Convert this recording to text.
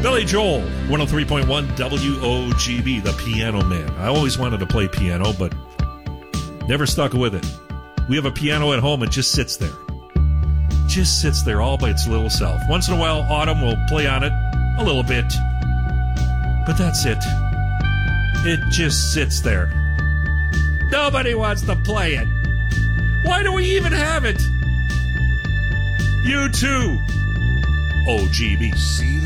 Billy Joel, 103.1 WOGB, the Piano Man. I always wanted to play piano, but never stuck with it. We have a piano at home. It just sits there. Just sits there all by its little self. Once in a while, Autumn will play on it a little bit. But that's it. It just sits there. Nobody wants to play it. Why do we even have it? You too, OGB.